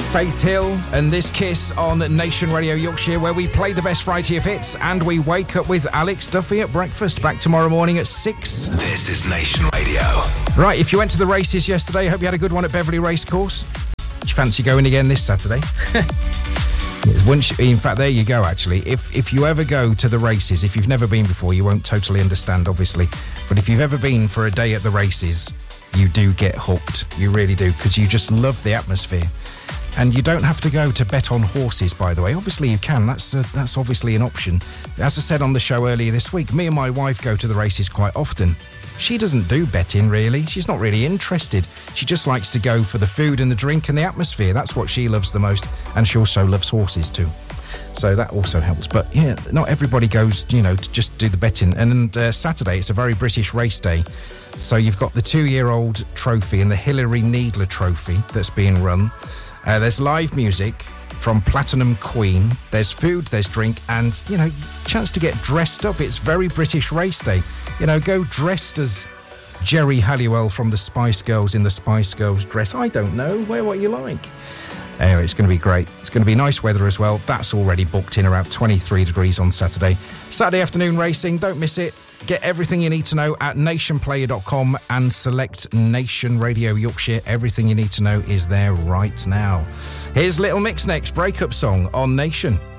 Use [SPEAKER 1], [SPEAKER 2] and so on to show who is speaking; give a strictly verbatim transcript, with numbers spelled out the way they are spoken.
[SPEAKER 1] Faith Hill and This Kiss on Nation Radio Yorkshire, where we play the best variety of hits and we wake up with Alex Duffy at breakfast. Back tomorrow morning at six.
[SPEAKER 2] This is Nation Radio.
[SPEAKER 1] Right, if you went to the races yesterday, I hope you had a good one at Beverley Racecourse. Do you fancy going again this Saturday? Once, in fact, there you go, actually. If if you ever go to the races, if you've never been before, you won't totally understand, obviously. But if you've ever been for a day at the races, you do get hooked. You really do, because you just love the atmosphere. And you don't have to go to bet on horses, by the way. Obviously, you can. That's uh, that's obviously an option. As I said on the show earlier this week, me and my wife go to the races quite often. She doesn't do betting, really. She's not really interested. She just likes to go for the food and the drink and the atmosphere. That's what she loves the most. And she also loves horses, too. So that also helps. But, yeah, not everybody goes, you know, to just do the betting. And uh, Saturday, it's a very British race day. So you've got the two-year-old trophy and the Hilary Needler trophy that's being run. Uh, there's live music from Platinum Queen. There's food, there's drink, and, you know, chance to get dressed up. It's very British race day. You know, go dressed as Jerry Halliwell from the Spice Girls in the Spice Girls dress. I don't know. Wear what you like. Anyway, it's going to be great. It's going to be nice weather as well. That's already booked in around twenty-three degrees on Saturday. Saturday afternoon racing. Don't miss it. Get everything you need to know at nation player dot com and select Nation Radio Yorkshire. Everything you need to know is there right now. Here's Little Mix next, breakup song on Nation.